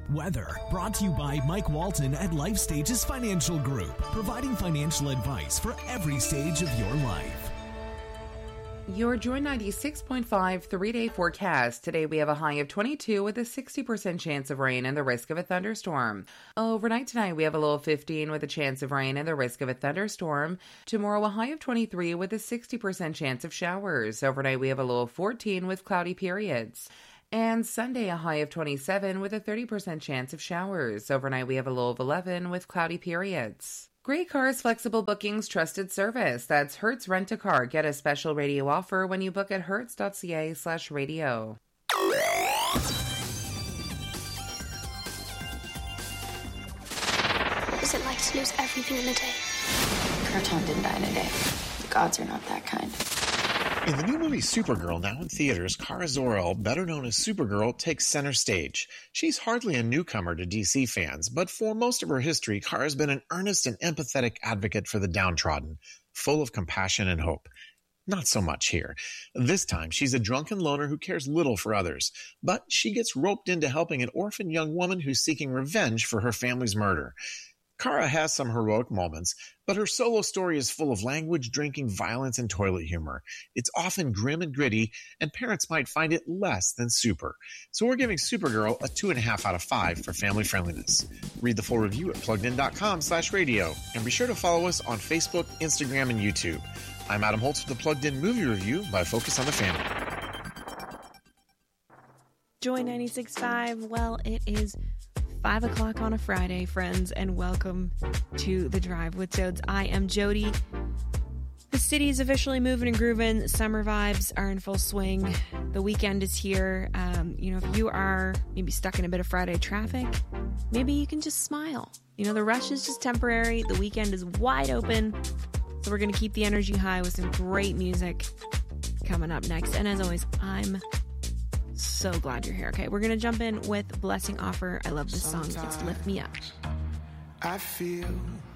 Weather, brought to you by Mike Walton at Life Stages Financial Group, providing financial advice for every stage of your life. Your Joy 96.5 3-day forecast. Today we have a high of 22 with a 60% chance of rain and the risk of a thunderstorm. Overnight tonight we have a low of 15 with a chance of rain and the risk of a thunderstorm. Tomorrow a high of 23 with a 60% chance of showers. Overnight we have a low of 14 with cloudy periods. And Sunday, a high of 27 with a 30% chance of showers. Overnight, we have a low of 11 with cloudy periods. Great Cars, flexible bookings, trusted service. That's Hertz Rent-A-Car. Get a special radio offer when you book at hertz.ca/radio. What is it like to lose everything in a day? Proton didn't die in a day. The gods are not that kind. In the new movie Supergirl, now in theaters, Kara Zor-El, better known as Supergirl, takes center stage. She's hardly a newcomer to DC fans, but for most of her history, Kara's been an earnest and empathetic advocate for the downtrodden, full of compassion and hope. Not so much here. This time, she's a drunken loner who cares little for others, but she gets roped into helping an orphan young woman who's seeking revenge for her family's murder. Kara has some heroic moments, but her solo story is full of language, drinking, violence, and toilet humor. It's often grim and gritty, and parents might find it less than super. So we're giving Supergirl a 2.5 out of 5 for family friendliness. Read the full review at PluggedIn.com/radio, and be sure to follow us on Facebook, Instagram, and YouTube. I'm Adam Holtz with the Plugged In Movie Review by Focus on the Family. Joy 96.5. Well, it is 5 o'clock on a Friday, friends, and welcome to The Drive with Jodes. I am Jody. The city is officially moving and grooving. Summer vibes are in full swing. The weekend is here. If you are maybe stuck in a bit of Friday traffic, maybe you can just smile. The rush is just temporary. The weekend is wide open. So we're going to keep the energy high with some great music coming up next. And as always, I'm so glad you're here. Okay, we're gonna jump in with Blessing Offer. I love this song. It's Lift Me Up. I feel